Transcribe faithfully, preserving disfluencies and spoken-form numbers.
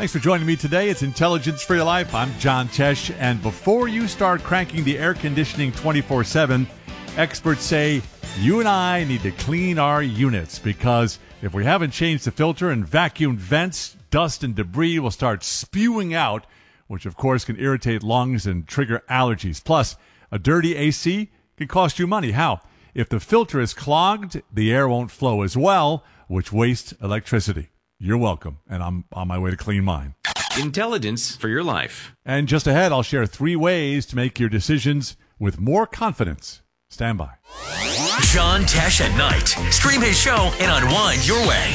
Thanks for joining me today. It's Intelligence for Your Life. I'm John Tesh, and before you start cranking the air conditioning twenty-four seven, experts say you and I need to clean our units, because if we haven't changed the filter and vacuumed vents, dust and debris will start spewing out, which of course can irritate lungs and trigger allergies. Plus, a dirty A C can cost you money. How? If the filter is clogged, the air won't flow as well, which wastes electricity. You're welcome, and I'm on my way to clean mine. Intelligence for Your Life. And just ahead, I'll share three ways to make your decisions with more confidence. Stand by. John Tesh at Night. Stream his show and unwind your way.